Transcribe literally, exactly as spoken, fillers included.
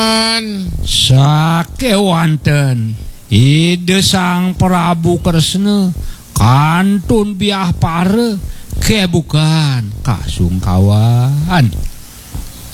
sakewanten ide Sang Prabu Kresna kantun biah pare kebukan kasungkawan.